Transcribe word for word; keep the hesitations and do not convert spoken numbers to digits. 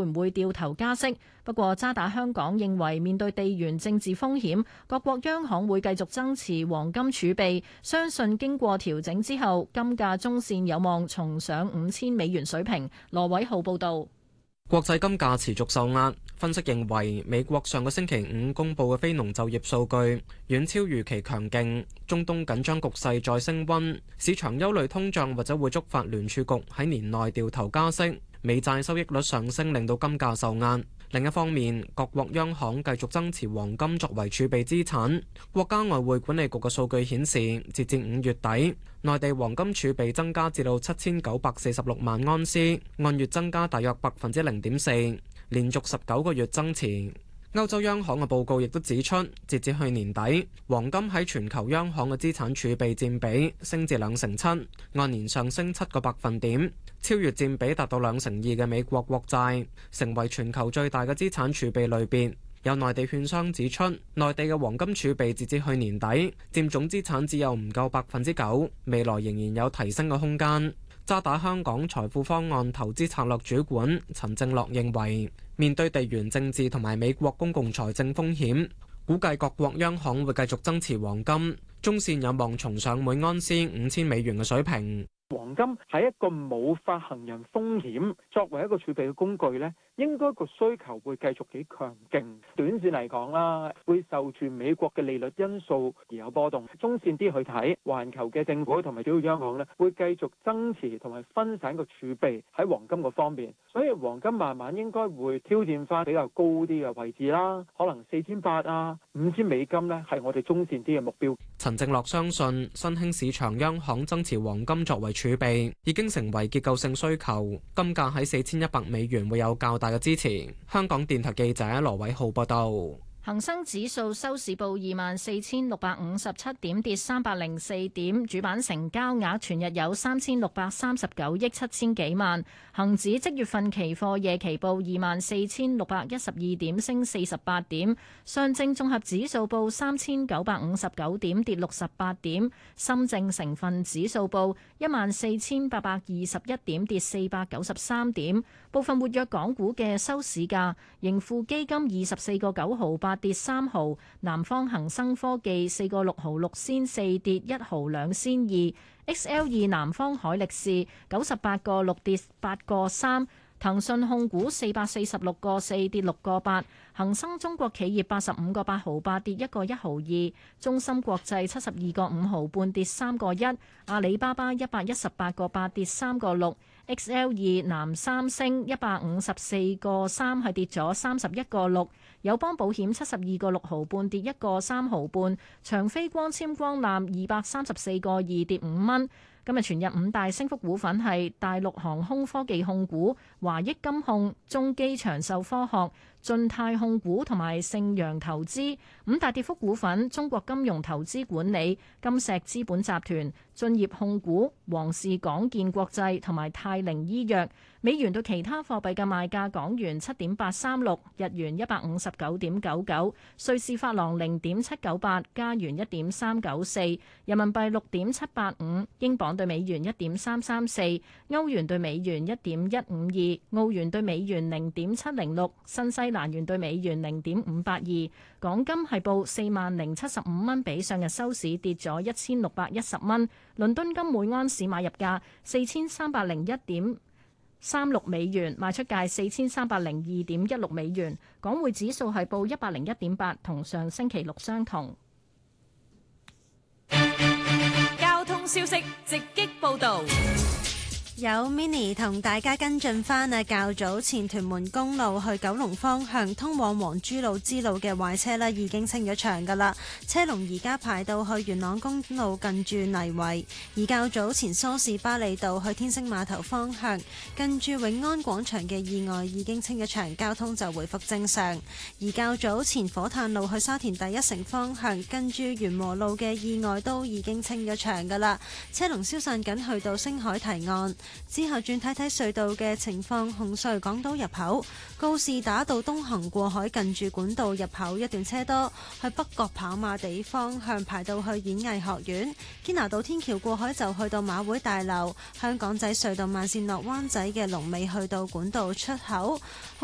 會唔會掉頭加息。不過渣打香港認為面對地緣政治風險，各國央行會繼續增持黃金儲備，相信經過調整之後，金價中線有望重上五千美元水平。羅偉浩報導。 國際金價持續受壓，分析認為美國上個星期五公佈嘅非農就業數據遠超預期強勁，中東緊張局勢再升溫，市場憂慮通脹或者會觸發聯儲局喺年內掉頭加息，美債收益率上升令到金價受壓。另一方面，各國央行繼續增持黃金作為儲備資產。國家外匯管理局嘅數據顯示，截至五月底，內地黃金儲備增加至到七千九百四十六萬安士，按月增加大約百分之零點四，連續十九個月增持。歐洲央行嘅報告亦都指出，截至去年底，黃金喺全球央行嘅資產儲備佔比升至兩成七，按年上升七個百分點，超越佔比達到兩成二嘅美國國債，成為全球最大嘅資產儲備類別。有內地券商指出，內地嘅黃金儲備截至去年底佔總資產只有唔夠百分之九，未來仍然有提升嘅空間。渣打香港財富方案投資策略主管陳正樂認為，面對地緣政治同埋美國公共財政風險，估計各國央行會繼續增持黃金，中線有望重上每安士五千美元嘅水平。 黃金係一個冇發行人風險，作為一個儲備嘅工具呢，應該個需求會繼續幾強勁。短線嚟講啦，會受住美國嘅利率因素而有波動。中線啲去睇，環球嘅政府同埋主要央行呢，會繼續增持同埋分散個儲備喺黃金個方面。所以黃金慢慢應該會挑戰翻比較高啲嘅位置啦，可能四千八啊、五千美金呢，係我哋中線啲嘅目標。 陳正樂相信新興市場央行增持黃金作為儲備已經成為結構性需求，金價喺四千一百美元會有較大嘅支持。香港電台記者羅偉浩報道。 恒生指數收市報二萬四千六百五十七點，跌三百零四點。主板成交額全日有三千六百三十九億七千幾萬。恒指即月份期貨夜期報二萬四千六百一十二點，升四十八點。上證綜合指數報三千九百五十九點，跌六十八點。深證成分指數報一萬四千八百二十一點，跌四百九十三點。部分活躍港股嘅收市價，盈富基金二十四個九毫八，跌三毫，南方恒生科技四個六毫六仙四，跌一毫兩仙二，X L 二南方海力士九十八個六，跌八個三，騰訊控股四百四十六個四，跌六個八，恒生中國企業八十五個八毫八，跌一個一毫二，中芯國際七十二個五毫半，跌三個一，阿里巴巴一百一十八個八，跌三個六。X L 二南三星一百五十四個三係跌咗三十一個六，友邦保險七十二個六毫半，跌一個三毫半，長飛光纖光纜二百三十四個二，跌五蚊。今日全日五大升幅股份係大陸航空科技控股、華益金控、中基長壽科學、晉泰控股同埋盛陽投資。五大跌幅股份：中國金融投資管理、金石資本集團、駿業控股、皇氏港建國際同埋泰寧醫藥。美元對其他貨幣嘅賣價：港元七點八三六，日元一百五十九點九九，瑞士法郎零點七九八，加元一點三九四，人民幣六點七八五，英鎊對美元一點三三四，歐元對美元一點一五二，澳元對美元零點七零六，新西蘭元對美元零點五八二。港金係報四萬零七十五蚊，比上日收市跌咗一千六百一十蚊。倫敦金每安士買入價四千三百零一點三六美元，賣出價四千三百零二點一六美元。港匯指數係報一百零一點八，同上星期六相同。 交通消息直擊報道。 有 Mini 同大家跟進返啊，較早前屯門公路去九龍方向通往黃珠路支路嘅壞車呢已經清咗場㗎喇，車龍而家排到去元朗公路近住泥圍。而較早前梳士巴利道去天星碼頭方向近住永安廣場嘅意外已經清咗場，交通就回復正常。而較早前火炭路去沙田第一城方向近住元和路嘅意外都已經清咗場㗎喇，車龍消散緊去到星海堤岸。之後轉睇睇隧道嘅情況，紅隧港島入口告士打道東行過海近住管道入口一段車多，去北角跑馬地方向排到去演藝學院，堅拿道天橋過海就去到馬會大樓，香港仔隧道慢線落灣仔嘅龍尾去到管道出口。